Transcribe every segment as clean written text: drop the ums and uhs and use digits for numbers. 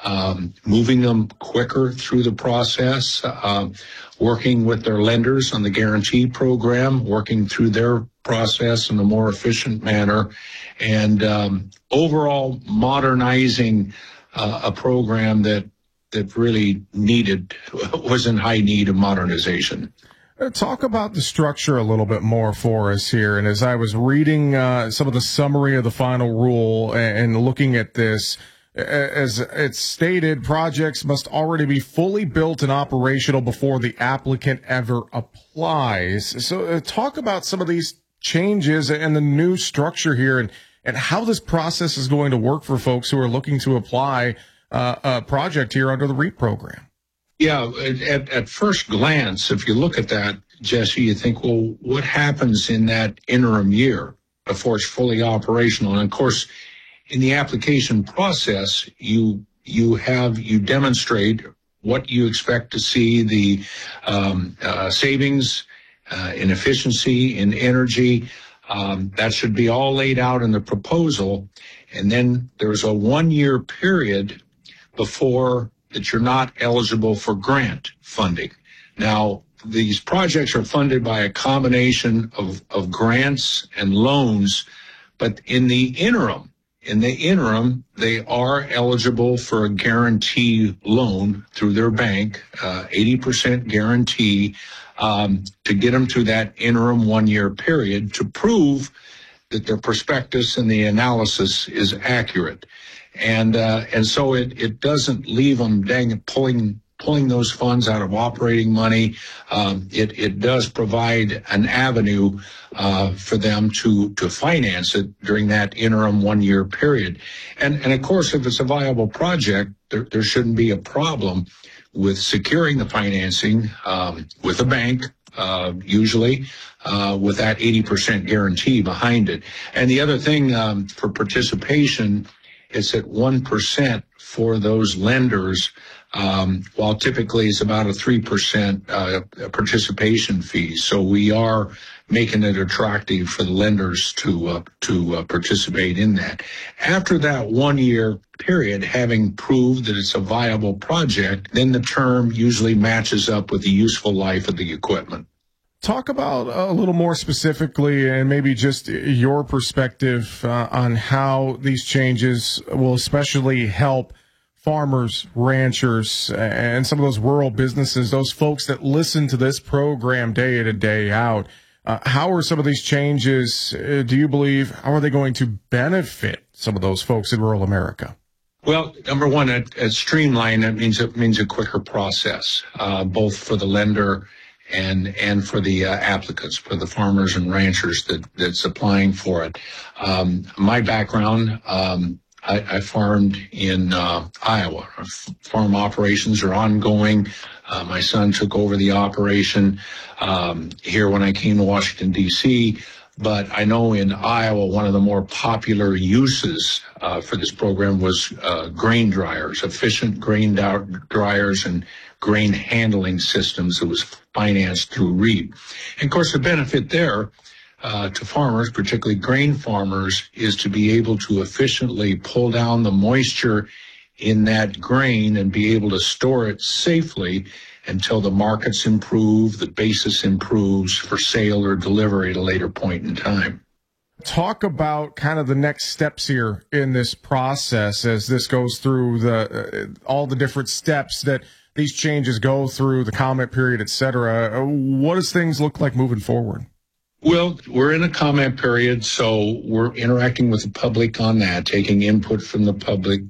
moving them quicker through the process, working with their lenders on the guarantee program, working through their process in a more efficient manner, and overall modernizing a program that really was in high need of modernization. Talk about the structure a little bit more for us here. And as I was reading some of the summary of the final rule and looking at this, as it's stated, projects must already be fully built and operational before the applicant ever applies. So talk about some of these changes and the new structure here and how this process is going to work for folks who are looking to apply a project here under the REAP program. Yeah, at first glance, if you look at that, Jesse, you think, well, what happens in that interim year before it's fully operational? And of course, in the application process, you demonstrate what you expect to see, the savings in efficiency, in energy. That should be all laid out in the proposal. And then there's a 1-year period before that you're not eligible for grant funding. Now, these projects are funded by a combination of grants and loans, but in the interim, they are eligible for a guarantee loan through their bank, 80% guarantee, to get them through that interim 1-year period to prove that their prospectus and the analysis is accurate. And so it doesn't leave them pulling those funds out of operating money. It does provide an avenue for them to finance it during that interim 1-year period. And of course, if it's a viable project, there shouldn't be a problem with securing the financing with a bank, usually with that 80% guarantee behind it. And the other thing for participation, it's at 1% for those lenders, while typically it's about a 3% participation fee. So we are making it attractive for the lenders to participate in that. After that 1-year period, having proved that it's a viable project, then the term usually matches up with the useful life of the equipment. Talk about a little more specifically and maybe just your perspective on how these changes will especially help farmers, ranchers, and some of those rural businesses, those folks that listen to this program day in and day out. How are some of these changes, do you believe, how are they going to benefit some of those folks in rural America? Well, number one, at streamline, that means a quicker process, both for the lender and for the applicants, for the farmers and ranchers that's applying for it. My background, I farmed in Iowa. Farm operations are ongoing. My son took over the operation here when I came to Washington, D.C., but I know in Iowa, one of the more popular uses for this program was grain dryers, efficient grain dryers and grain handling systems that was financed through REAP. And of course, the benefit there to farmers, particularly grain farmers, is to be able to efficiently pull down the moisture in that grain and be able to store it safely until the markets improve, the basis improves for sale or delivery at a later point in time. Talk about kind of the next steps here in this process as this goes through all the different steps that these changes go through, the comment period, et cetera. What does things look like moving forward? Well, we're in a comment period, so we're interacting with the public on that, taking input from the public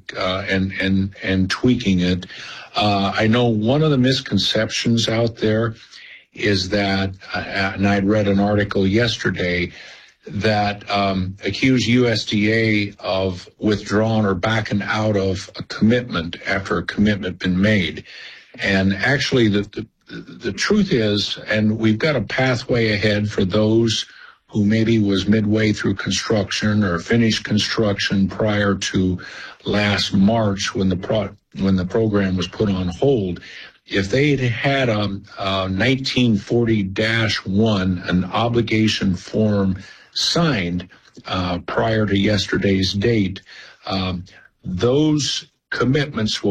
and tweaking it. I know one of the misconceptions out there is that, and I'd read an article yesterday that accused USDA of withdrawing or backing out of a commitment after a commitment been made. And actually, the truth is, and we've got a pathway ahead for those who maybe was midway through construction or finished construction prior to last March when the program was put on hold. If they had a 1940-1, an obligation form signed prior to yesterday's date, those commitments will